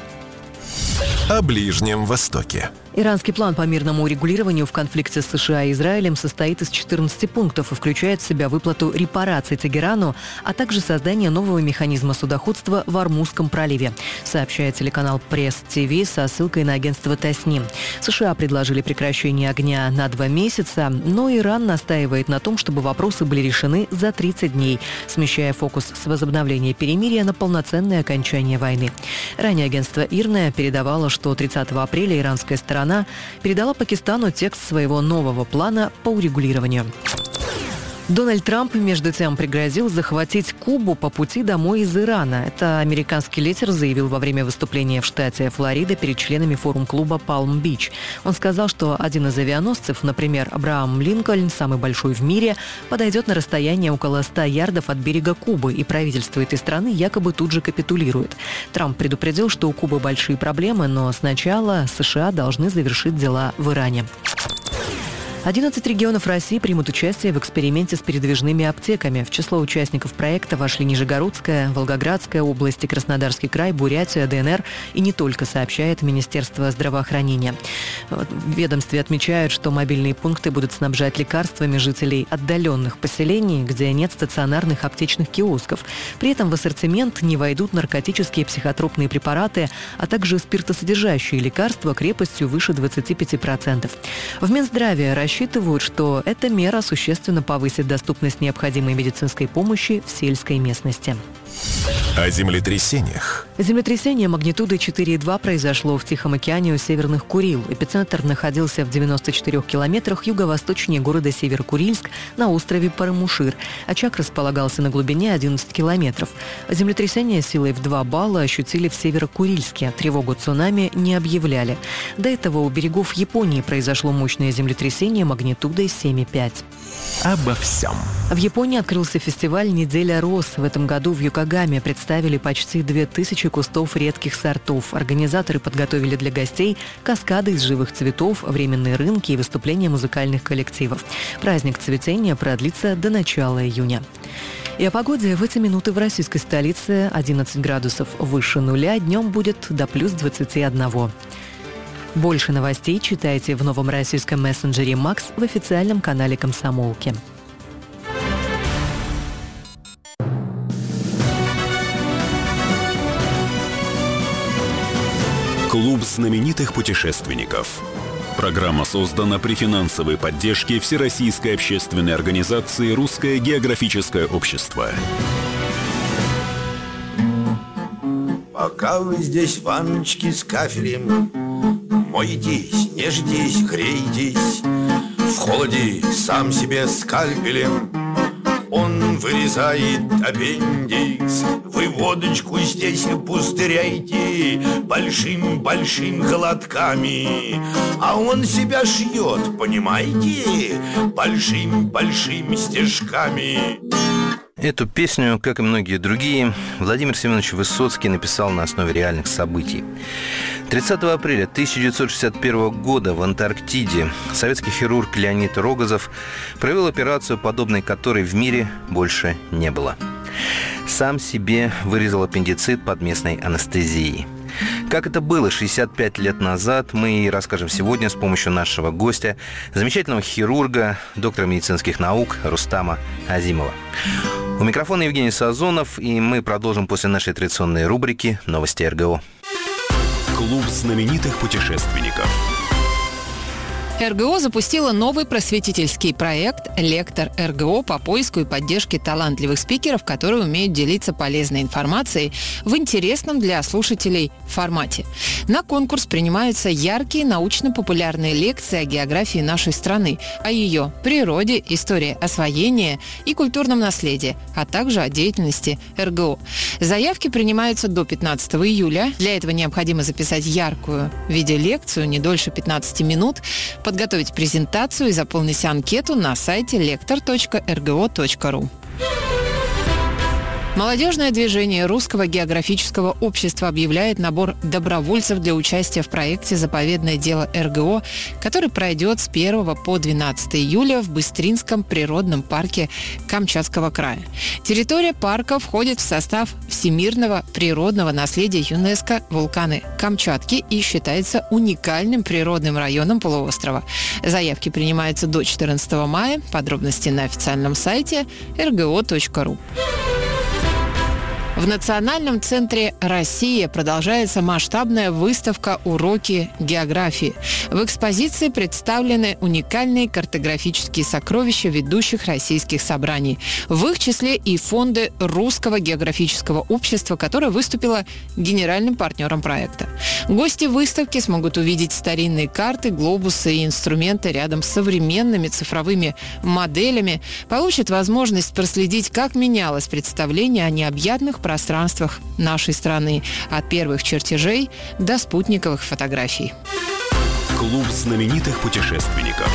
О Ближнем Востоке. Иранский план по мирному урегулированию в конфликте с США и Израилем состоит из 14 пунктов и включает в себя выплату репараций Тегерану, а также создание нового механизма судоходства в Ормузском проливе, сообщает телеканал Пресс-ТВ со ссылкой на агентство ТАСНИ. США предложили прекращение огня на 2 месяца, но Иран настаивает на том, чтобы вопросы были решены за 30 дней, смещая фокус с возобновления перемирия на полноценное окончание войны. Ранее агентство ИРНА передавало, что 30 апреля иранская сторона передала Пакистану текст своего нового плана по урегулированию. Дональд Трамп, между тем, пригрозил захватить Кубу по пути домой из Ирана. Это американский лидер заявил во время выступления в штате Флорида перед членами форум-клуба «Палм-Бич». Он сказал, что один из авианосцев, например, Абрахам Линкольн, самый большой в мире, подойдет на расстояние около 100 ярдов от берега Кубы, и правительство этой страны якобы тут же капитулирует. Трамп предупредил, что у Кубы большие проблемы, но сначала США должны завершить дела в Иране. 11 регионов России примут участие в эксперименте с передвижными аптеками. В число участников проекта вошли Нижегородская, Волгоградская области, Краснодарский край, Бурятия, ДНР и не только, сообщает Министерство здравоохранения. В ведомстве отмечают, что мобильные пункты будут снабжать лекарствами жителей отдаленных поселений, где нет стационарных аптечных киосков. При этом в ассортимент не войдут наркотические и психотропные препараты, а также спиртосодержащие лекарства крепостью выше 25%. В Минздраве рассчитывают, что эта мера существенно повысит доступность необходимой медицинской помощи в сельской местности. О землетрясениях. Землетрясение магнитудой 4,2 произошло в Тихом океане у Северных Курил. Эпицентр находился в 94 километрах юго-восточнее города Северо-Курильск на острове Парамушир. Очаг располагался на глубине 11 километров. Землетрясение силой в 2 балла ощутили в Северо-Курильске. Тревогу цунами не объявляли. До этого у берегов Японии произошло мощное землетрясение магнитудой 7,5. Обо всем. В Японии открылся фестиваль «Неделя роз». В этом году в Йокогаме представили почти 2000 кустов редких сортов. Организаторы подготовили для гостей каскады из живых цветов, временные рынки и выступления музыкальных коллективов. Праздник цветения продлится до начала июня. И о погоде в эти минуты в российской столице 11 градусов выше нуля, днем будет до плюс 21. Больше новостей читайте в новом российском мессенджере «Макс» в официальном канале «Комсомолки». Клуб знаменитых путешественников. Программа создана при финансовой поддержке Всероссийской общественной организации «Русское географическое общество». Пока вы здесь, ванночки с кафелем, моетесь, нежитесь, греетесь, в холоде сам себе скальпелем он вырезает аппендикс. Вы водочку здесь пустыряете большим-большим глотками, а он себя шьет, понимаете, большим-большим стежками. Эту песню, как и многие другие, Владимир Семенович Высоцкий написал на основе реальных событий. 30 апреля 1961 года в Антарктиде советский хирург Леонид Рогозов провел операцию, подобной которой в мире больше не было. Сам себе вырезал аппендицит под местной анестезией. Как это было 65 лет назад, мы и расскажем сегодня с помощью нашего гостя, замечательного хирурга, доктора медицинских наук Рустама Азимова. У микрофона Евгений Сазонов, и мы продолжим после нашей традиционной рубрики «Новости РГО». Клуб знаменитых путешественников. РГО запустила новый просветительский проект «Лектор РГО» по поиску и поддержке талантливых спикеров, которые умеют делиться полезной информацией в интересном для слушателей формате. На конкурс принимаются яркие научно-популярные лекции о географии нашей страны, о ее природе, истории освоения и культурном наследии, а также о деятельности РГО. Заявки принимаются до 15 июля. Для этого необходимо записать яркую видеолекцию не дольше 15 минут, подготовить презентацию и заполнить анкету на сайте lector.rgo.ru. Молодежное движение Русского географического общества объявляет набор добровольцев для участия в проекте «Заповедное дело РГО», который пройдет с 1 по 12 июля в Быстринском природном парке Камчатского края. Территория парка входит в состав всемирного природного наследия ЮНЕСКО «Вулканы Камчатки» и считается уникальным природным районом полуострова. Заявки принимаются до 14 мая. Подробности на официальном сайте rgo.ru. В Национальном центре «Россия» продолжается масштабная выставка «Уроки географии». В экспозиции представлены уникальные картографические сокровища ведущих российских собраний. В их числе и фонды Русского географического общества, которое выступило генеральным партнером проекта. Гости выставки смогут увидеть старинные карты, глобусы и инструменты рядом с современными цифровыми моделями, получат возможность проследить, как менялось представление о необъятных пространствах нашей страны, от первых чертежей до спутниковых фотографий. Клуб знаменитых путешественников.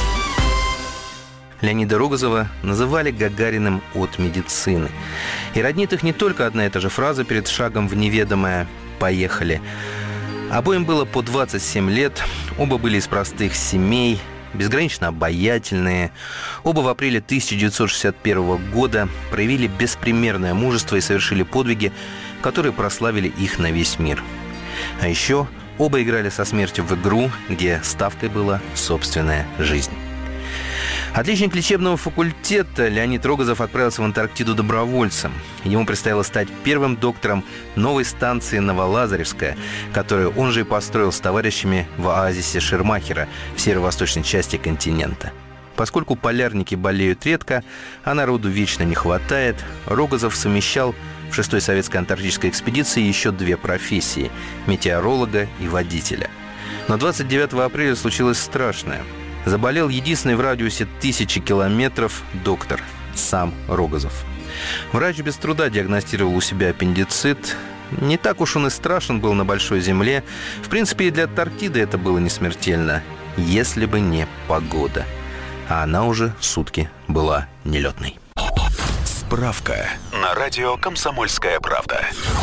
Леонида Рогозова называли Гагариным от медицины. И роднит их не только одна и та же фраза перед шагом в неведомое «поехали». Обоим было по 27 лет, оба были из простых семей, безгранично обаятельные. Оба в апреле 1961 года проявили беспримерное мужество и совершили подвиги, которые прославили их на весь мир. А еще оба играли со смертью в игру, где ставкой была собственная жизнь. Отличник лечебного факультета Леонид Рогозов отправился в Антарктиду добровольцем. Ему предстояло стать первым доктором новой станции Новолазаревская, которую он же и построил с товарищами в оазисе Шермахера в северо-восточной части континента. Поскольку полярники болеют редко, а народу вечно не хватает, Рогозов совмещал в 6-й советской антарктической экспедиции еще две профессии – метеоролога и водителя. Но 29 апреля случилось страшное. Заболел единственный в радиусе 1000 километров доктор, сам Рогозов. Врач без труда диагностировал у себя аппендицит. Не так уж он и страшен был на большой земле. В принципе, и для Антарктиды это было не смертельно, если бы не погода. А она уже сутки была нелетной. Справка на радио «Комсомольская правда».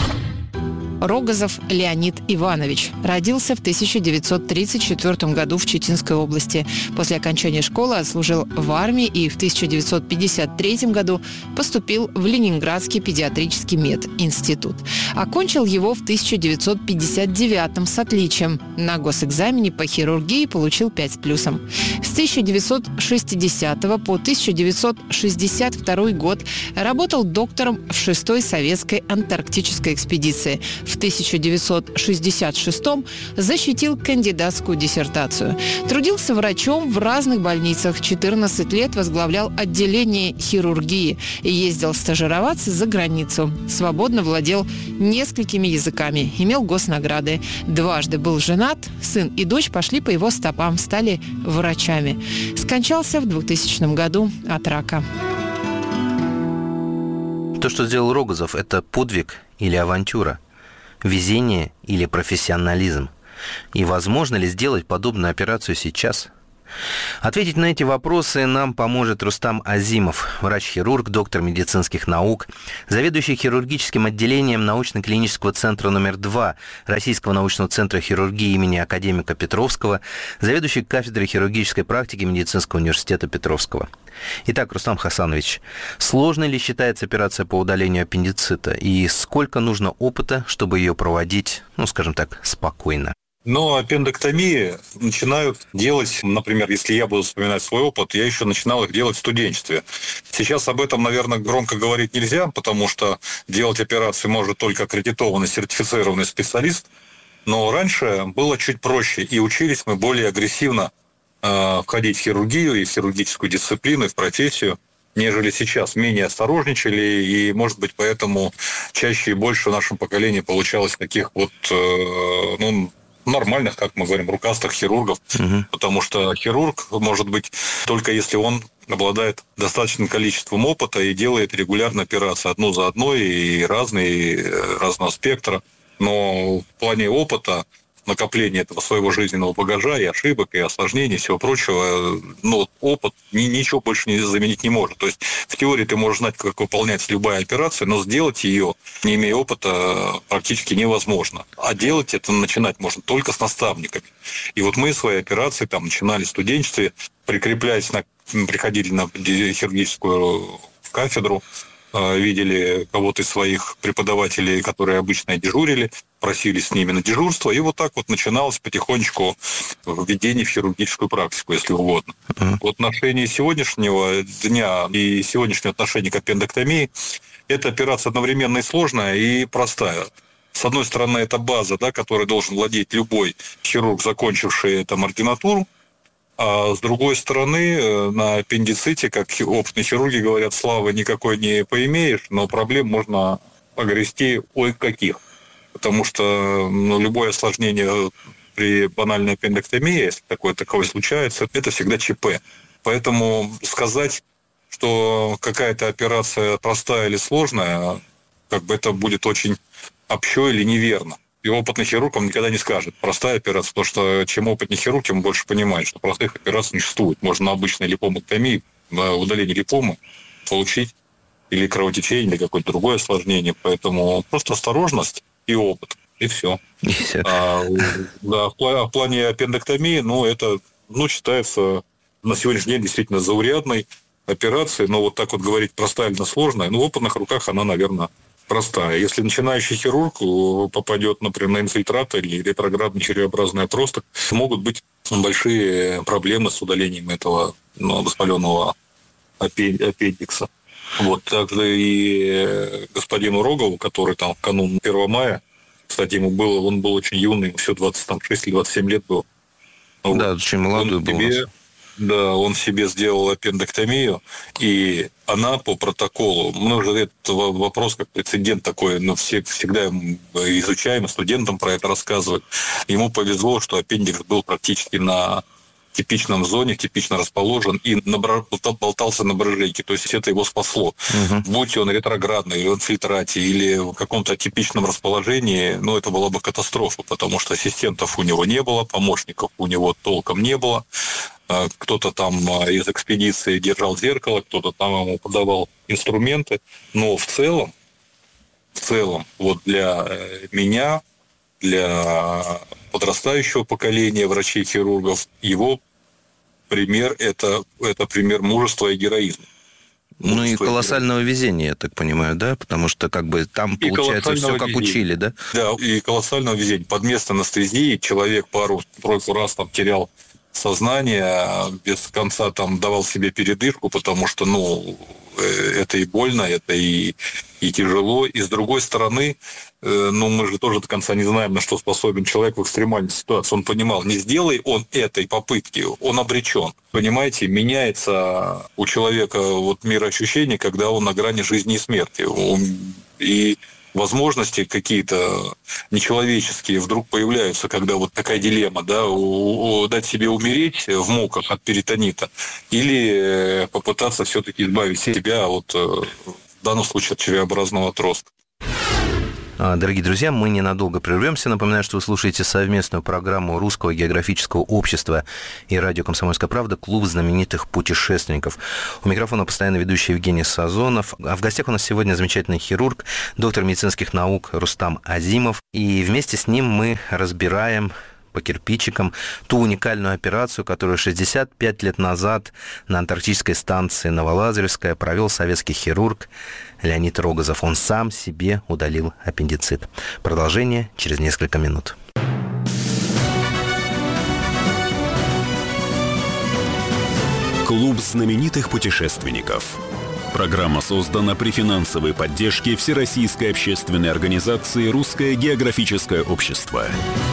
Рогозов Леонид Иванович родился в 1934 году в Читинской области. После окончания школы отслужил в армии и в 1953 году поступил в Ленинградский педиатрический мединститут. Окончил его в 1959 с отличием. На госэкзамене по хирургии получил 5 с плюсом. С 1960 по 1962 год работал доктором в 6-й советской антарктической экспедиции. В 1966-м защитил кандидатскую диссертацию. Трудился врачом в разных больницах. 14 лет возглавлял отделение хирургии и ездил стажироваться за границу. Свободно владел несколькими языками, имел госнаграды. Дважды был женат, сын и дочь пошли по его стопам, стали врачами. Скончался в 2000 году от рака. То, что сделал Рогозов, это подвиг или авантюра, везение или профессионализм. И возможно ли сделать подобную операцию сейчас? Ответить на эти вопросы нам поможет Рустам Азимов, врач-хирург, доктор медицинских наук, заведующий хирургическим отделением научно-клинического центра номер 2 Российского научного центра хирургии имени академика Петровского, заведующий кафедрой хирургической практики Медицинского университета Петровского. Итак, Рустам Хасанович, сложной ли считается операция по удалению аппендицита и сколько нужно опыта, чтобы ее проводить, скажем так, спокойно? Но аппендэктомии начинают делать, например, если я буду вспоминать свой опыт, я еще начинал их делать в студенчестве. Сейчас об этом, наверное, громко говорить нельзя, потому что делать операции может только аккредитованный, сертифицированный специалист. Но раньше было чуть проще, и учились мы более агрессивно входить в хирургию и в хирургическую дисциплину, и в профессию, нежели сейчас. Менее осторожничали, и, может быть, поэтому чаще и больше в нашем поколении получалось таких вот, нормальных, как мы говорим, рукастых хирургов, потому что хирург может быть только если он обладает достаточным количеством опыта и делает регулярно операции одну за одной и разного спектра. Но в плане опыта, накопления этого своего жизненного багажа и ошибок, и осложнений, и всего прочего, опыт ничего больше не заменить не может. То есть в теории ты можешь знать, как выполняется любая операция, но сделать ее, не имея опыта, практически невозможно. А делать это начинать можно только с наставниками. И вот мы свои операции начинали в студенчестве, приходили на хирургическую кафедру, видели кого-то из своих преподавателей, которые обычно дежурили, просили с ними на дежурство, и вот так вот начиналось потихонечку введение в хирургическую практику, если угодно. В отношении сегодняшнего дня и сегодняшнего отношения к аппендэктомии эта операция одновременно и сложная, и простая. С одной стороны, это база, которой должен владеть любой хирург, закончивший ординатуру, а с другой стороны, на аппендиците, как опытные хирурги говорят, славы никакой не поимеешь, но проблем можно огрести каких. Потому что любое осложнение при банальной аппендэктомии, если таковое случается, это всегда ЧП. Поэтому сказать, что какая-то операция простая или сложная, это будет очень общо или неверно. И опытный хирург вам никогда не скажет простая операция, потому что чем опытнее хирург, тем больше понимает, что простых операций не существует. Можно на обычной липомотомии, удаление липомы получить или кровотечение, или какое-то другое осложнение. Поэтому просто осторожность и опыт, и все. В плане аппендэктомии, это считается на сегодняшний день действительно заурядной операцией, но вот так вот говорить простая или сложная, в опытных руках она, наверное, простая. Если начинающий хирург попадет, например, на инфильтрат или ретроградный червеобразный отросток, могут быть большие проблемы с удалением этого воспаленного аппендикса. Также и господину Рогову, который в канун 1 мая, кстати, он был очень юный, всего 26 или 27 лет был. Да, очень молодой был. Он себе сделал аппендэктомию, и она по протоколу, мы уже этот вопрос как прецедент такой, всегда изучаем, студентам про это рассказывают. Ему повезло, что аппендикс был практически на типичном зоне, типично расположен и болтался на брыжейке. То есть это его спасло. Будь он ретроградный, или в инфильтрате, или в каком-то атипичном расположении, это была бы катастрофа, потому что ассистентов у него не было, помощников у него толком не было. Кто-то там из экспедиции держал зеркало, кто-то там ему подавал инструменты. Но в целом, для меня, для подрастающего поколения врачей-хирургов, его пример – это пример мужества и героизма. И колоссального везения, я так понимаю, да? Потому что там получается все как учили, да? Да, и колоссального везения. Под место анестезии человек пару-тройку раз терял сознание, без конца давал себе передышку, потому что, это и больно, это и и тяжело. И с другой стороны, мы же тоже до конца не знаем, на что способен человек в экстремальной ситуации. Он понимал, не сделай он этой попытки, он обречен. Понимаете, меняется у человека мироощущение, когда он на грани жизни и смерти. И возможности какие-то нечеловеческие вдруг появляются, когда такая дилемма, дать себе умереть в муках от перитонита или попытаться все-таки избавить себя от, в данном случае, от червеобразного отростка. Дорогие друзья, мы ненадолго прервемся. Напоминаю, что вы слушаете совместную программу Русского географического общества и радио «Комсомольская правда» «Клуб знаменитых путешественников». У микрофона постоянно ведущий Евгений Сазонов. А в гостях у нас сегодня замечательный хирург, доктор медицинских наук Рустам Азимов. И вместе с ним мы разбираем по кирпичикам ту уникальную операцию, которую 65 лет назад на антарктической станции Новолазаревская провел советский хирург Леонид Рогозов. Он сам себе удалил аппендицит. Продолжение через несколько минут. Клуб знаменитых путешественников. Программа создана при финансовой поддержке Всероссийской общественной организации «Русское географическое общество».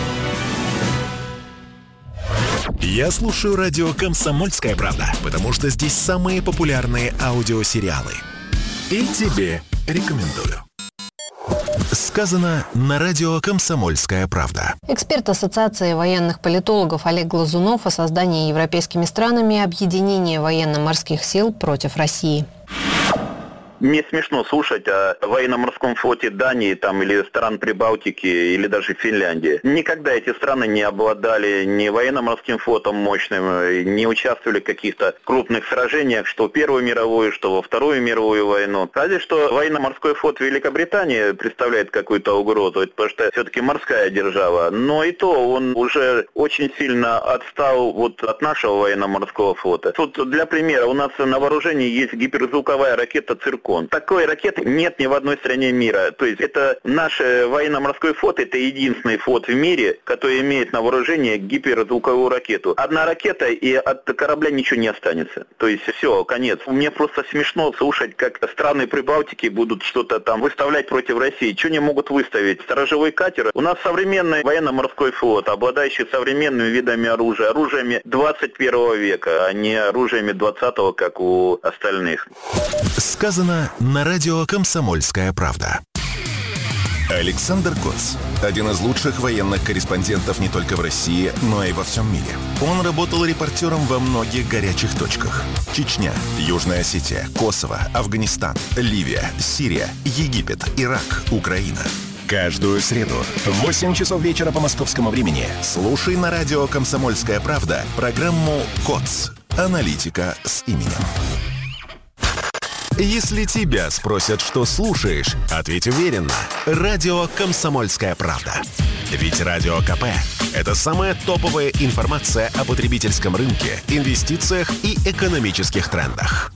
Я слушаю радио «Комсомольская правда», потому что здесь самые популярные аудиосериалы. И тебе рекомендую. Сказано на радио «Комсомольская правда». Эксперт Ассоциации военных политологов Олег Глазунов о создании европейскими странами объединения военно-морских сил против России. Мне смешно слушать о военно-морском флоте Дании или стран Прибалтики, или даже Финляндии. Никогда эти страны не обладали ни военно-морским флотом мощным, не участвовали в каких-то крупных сражениях, что в Первую мировую, что во Вторую мировую войну. Разве что военно-морской флот Великобритании представляет какую-то угрозу, потому что все-таки морская держава. Но и то он уже очень сильно отстал от нашего военно-морского флота. Тут для примера, у нас на вооружении есть гиперзвуковая ракета «Циркон». Такой ракеты нет ни в одной стране мира. То есть это наш военно-морской флот, это единственный флот в мире, который имеет на вооружении гиперзвуковую ракету. Одна ракета, и от корабля ничего не останется. То есть все, конец. Мне просто смешно слушать, как страны Прибалтики будут что-то там выставлять против России. Что они могут выставить? Сторожевой катер. У нас современный военно-морской флот, обладающий современными видами оружия, оружиями 21 века, а не оружиями 20-го, как у остальных. Сказано на радио «Комсомольская правда». Александр Коц – один из лучших военных корреспондентов не только в России, но и во всем мире. Он работал репортером во многих горячих точках. Чечня, Южная Осетия, Косово, Афганистан, Ливия, Сирия, Египет, Ирак, Украина. Каждую среду в 8 часов вечера по московскому времени слушай на радио «Комсомольская правда» программу «Коц. Аналитика с именем». Если тебя спросят, что слушаешь, ответь уверенно. Радио «Комсомольская правда». Ведь Радио КП – это самая топовая информация о потребительском рынке, инвестициях и экономических трендах.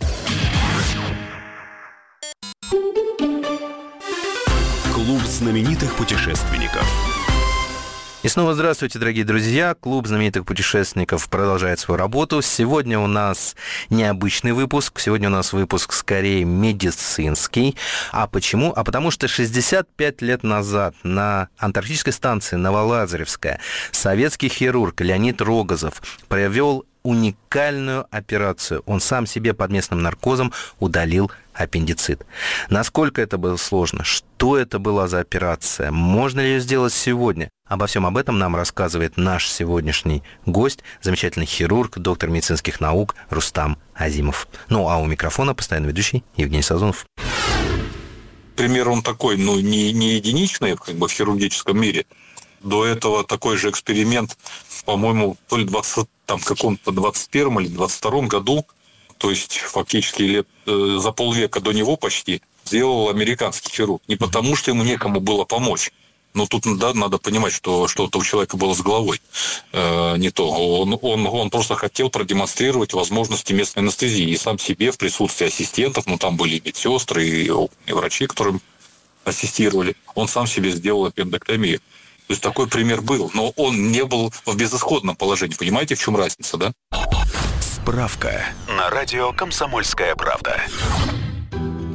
Клуб знаменитых путешественников. И снова здравствуйте, дорогие друзья. Клуб знаменитых путешественников продолжает свою работу. Сегодня у нас необычный выпуск. Сегодня у нас выпуск скорее медицинский. А почему? А потому что 65 лет назад на антарктической станции Новолазаревская советский хирург Леонид Рогозов провел уникальную операцию. Он сам себе под местным наркозом удалил аппендицит. Насколько это было сложно? Что это была за операция? Можно ли ее сделать сегодня? Обо всем об этом нам рассказывает наш сегодняшний гость, замечательный хирург, доктор медицинских наук Рустам Азимов. Ну, а у микрофона постоянно ведущий Евгений Сазонов. Пример он такой, не единичный в хирургическом мире. До этого такой же эксперимент, по-моему, то ли каком-то 21 или 22 году, то есть фактически за полвека до него почти, сделал американский хирург. Не потому, что ему некому было помочь. Но тут надо понимать, что что-то у человека было с головой не то. Он просто хотел продемонстрировать возможности местной анестезии. И сам себе в присутствии ассистентов, там были медсестры и врачи, которым ассистировали, он сам себе сделал аппендэктомию. То есть такой пример был. Но он не был в безысходном положении. Понимаете, в чем разница, да? Справка на радио «Комсомольская правда».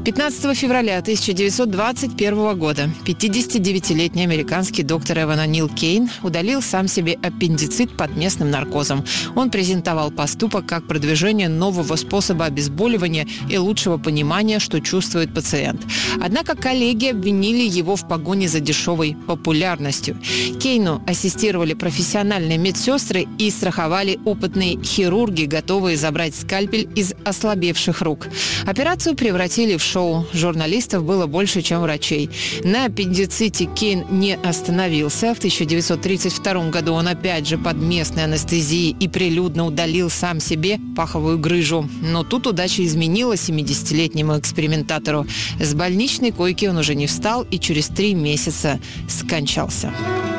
15 февраля 1921 года 59-летний американский доктор Эван О'Нил Кейн удалил сам себе аппендицит под местным наркозом. Он презентовал поступок как продвижение нового способа обезболивания и лучшего понимания, что чувствует пациент. Однако коллеги обвинили его в погоне за дешевой популярностью. Кейну ассистировали профессиональные медсестры и страховали опытные хирурги, готовые забрать скальпель из ослабевших рук. Операцию превратили в шоу. Журналистов было больше, чем врачей. На аппендиците Кейн не остановился. В 1932 году он опять же под местной анестезией и прилюдно удалил сам себе паховую грыжу. Но тут удача изменила 70-летнему экспериментатору. С больничной койки он уже не встал и через 3 месяца скончался.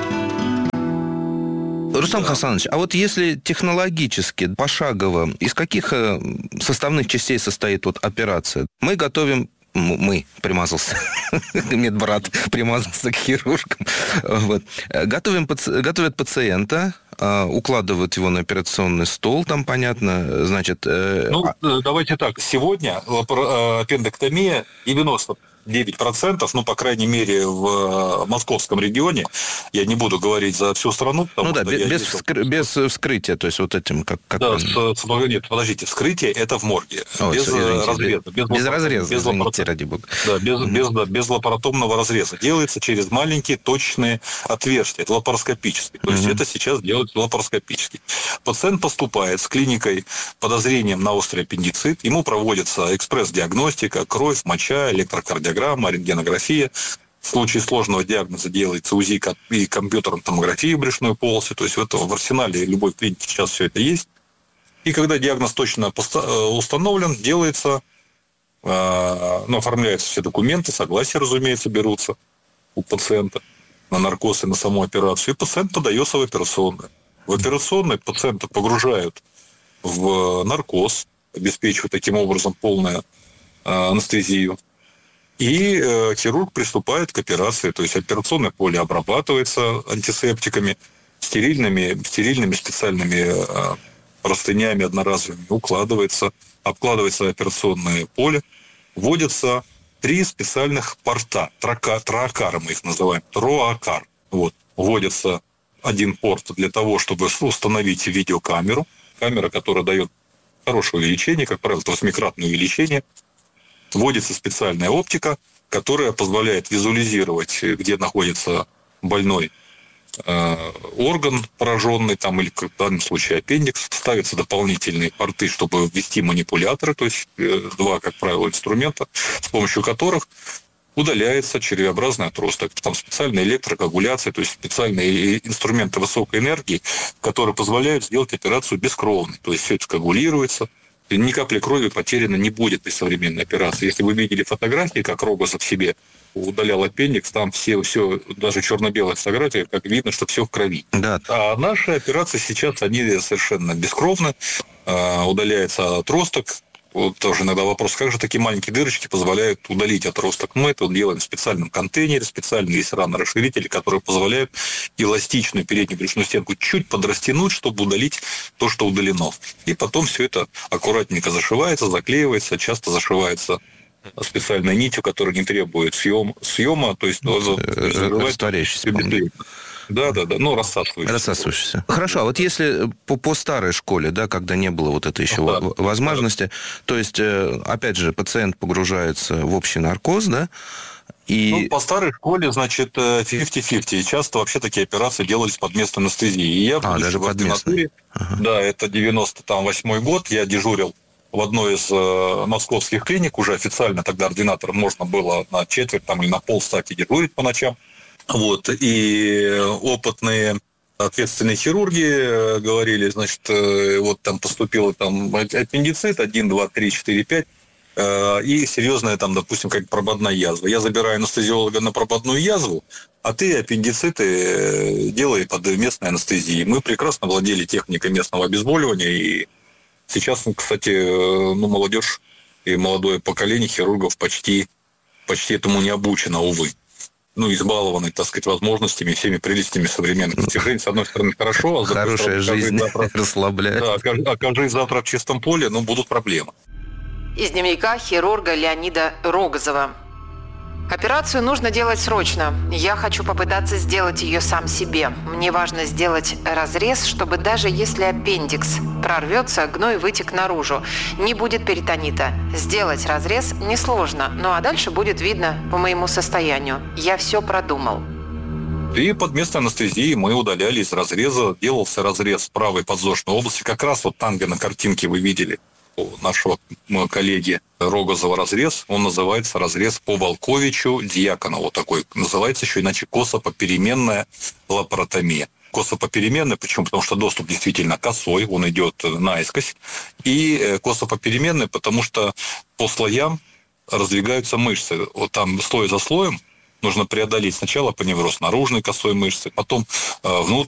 Рустам Хасанович, а вот если технологически, пошагово, из каких составных частей состоит вот операция? Мы готовим... примазался. Медбрат примазался к хирургам. Вот. Готовят пациента, укладывают его на операционный стол, там понятно, значит... Давайте так. Сегодня аппендэктомия 99%, ну, по крайней мере, в московском регионе, я не буду говорить за всю страну, потому что без вскрытия, то есть вот этим, как... Нет, подождите, вскрытие это в морге. Без разреза. Без разреза, извините, ради бога. Да, без лапаротомного разреза. Делается через маленькие точечные отверстия, это лапароскопически. То есть это сейчас делают лапароскопически. Пациент поступает с клиникой подозрением на острый аппендицит, ему проводится экспресс-диагностика, кровь, моча, электрокардиограмма, рентгенография. В случае сложного диагноза делается УЗИ и компьютерная томография брюшной полости. То есть в арсенале любой клиники сейчас все это есть. И когда диагноз точно установлен, делается, оформляются все документы, согласие, разумеется, берутся у пациента на наркоз и на саму операцию. И пациент подается в операционную. В операционной пациента погружают в наркоз, обеспечивая таким образом полную анестезию. И хирург приступает к операции, то есть операционное поле обрабатывается антисептиками, стерильными специальными простынями одноразовыми, обкладывается операционное поле, вводятся 3 специальных порта, троакары мы их называем, троакар. Вот. Вводится один порт для того, чтобы установить видеокамеру, камера, которая дает хорошее увеличение, как правило, 8-кратное увеличение. Вводится специальная оптика, которая позволяет визуализировать, где находится больной орган пораженный, там, или в данном случае аппендикс. Ставятся дополнительные порты, чтобы ввести манипуляторы, то есть 2, как правило, инструмента, с помощью которых удаляется червеобразный отросток. Там специальная электрокоагуляция, то есть специальные инструменты высокой энергии, которые позволяют сделать операцию бескровной. То есть все это коагулируется. Ни капли крови потеряно не будет при современной операции. Если вы видели фотографии, как Рогозов себе удалял аппендикс, там все, даже черно-белая фотография, как видно, что все в крови. Да. А наши операции сейчас, они совершенно бескровны. Удаляется отросток. Вот тоже иногда вопрос, как же такие маленькие дырочки позволяют удалить отросток? Мы это делаем в специальном контейнере, специальные есть ранорасширители, которые позволяют эластичную переднюю брюшную стенку чуть подрастянуть, чтобы удалить то, что удалено. И потом все это аккуратненько зашивается, заклеивается, часто зашивается специальной нитью, которая не требует съема, то есть растворяющийся. Да, рассасывающийся. Хорошо, а вот если по старой школе, да, когда не было вот этой еще возможности, то есть, опять же, пациент погружается в общий наркоз, да, и... по старой школе, значит, 50-50. Часто вообще такие операции делались под местной анестезией. И я даже под местной. Да, это 98-й год, я дежурил в одной из московских клиник, уже официально тогда ординатором можно было на четверть или на полставки дежурить по ночам. Вот, и опытные ответственные хирурги говорили, значит, вот там поступил аппендицит 1, 2, 3, 4, 5, и серьезная там, допустим, как прободная язва. Я забираю анестезиолога на прободную язву, а ты аппендициты делай под местной анестезией. Мы прекрасно владели техникой местного обезболивания, и сейчас, кстати, молодежь и молодое поколение хирургов почти этому не обучено, увы. Избалованы, так сказать, возможностями, всеми прелестями современных достижений. С одной стороны, хорошо, а с другой стороны, жизнь расслабляет. Да, окажись завтра в чистом поле, будут проблемы. Из дневника хирурга Леонида Рогозова. Операцию нужно делать срочно. Я хочу попытаться сделать ее сам себе. Мне важно сделать разрез, чтобы даже если аппендикс прорвется, гной вытек наружу. Не будет перитонита. Сделать разрез несложно, ну а дальше будет видно по моему состоянию. Я все продумал. И под местной анестезией мы удаляли из разреза. Делался разрез правой подвздошной области. Как раз вот там, где на картинке вы видели у нашего коллеги Рогозова разрез, он называется разрез по Волковичу Дьяконову. Такой называется еще иначе косо-попеременная лапаротомия. Косо-попеременная, почему? Потому что доступ действительно косой, он идет наискось. И косо-попеременная, потому что по слоям раздвигаются мышцы. Вот там слой за слоем нужно преодолеть сначала поневроз наружной косой мышцы, потом